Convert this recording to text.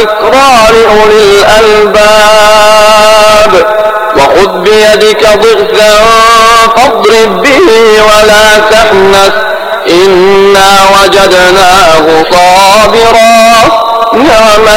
وذكرى لأولي الألباب وخذ بيدك ضغثا فاضرب به ولا تحنث إنا وجدناه صابرا نعم